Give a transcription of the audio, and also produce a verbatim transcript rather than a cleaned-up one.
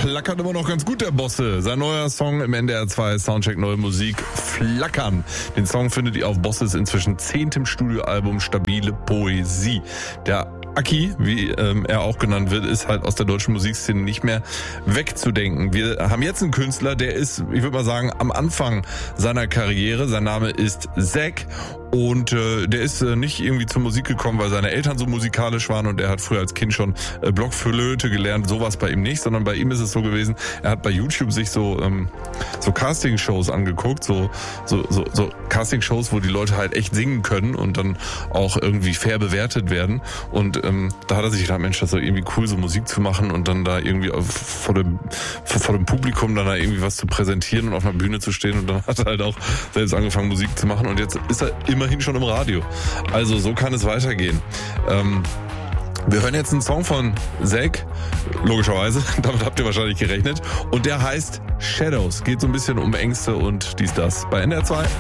flackert immer noch ganz gut, der Bosse. Sein neuer Song im N D R zwei Soundcheck Neue Musik, Flackern. Den Song findet ihr auf Bosses inzwischen zehntem Studioalbum Stabile Poesie. Der Aki, wie ähm, er auch genannt wird, ist halt aus der deutschen Musikszene nicht mehr wegzudenken. Wir haben jetzt einen Künstler, der ist, ich würde mal sagen, am Anfang seiner Karriere. Sein Name ist Zack und äh, der ist äh, nicht irgendwie zur Musik gekommen, weil seine Eltern so musikalisch waren und er hat früher als Kind schon äh, Blockflöte gelernt. Sowas bei ihm nicht, sondern bei ihm ist es so gewesen, er hat bei YouTube sich so ähm, so Castingshows angeguckt, so so so, so Castingshows, wo die Leute halt echt singen können und dann auch irgendwie fair bewertet werden. Und ähm, da hat er sich gedacht, Mensch, das ist doch irgendwie cool, so Musik zu machen und dann da irgendwie auf, vor dem vor dem Publikum dann da irgendwie was zu präsentieren und auf einer Bühne zu stehen. Und dann hat er halt auch selbst angefangen, Musik zu machen und jetzt ist er immerhin schon im Radio. Also so kann es weitergehen. Ähm, Wir hören jetzt einen Song von Zack, logischerweise, damit habt ihr wahrscheinlich gerechnet. Und der heißt Shadows. Geht so ein bisschen um Ängste und dies, das bei N D R zwei.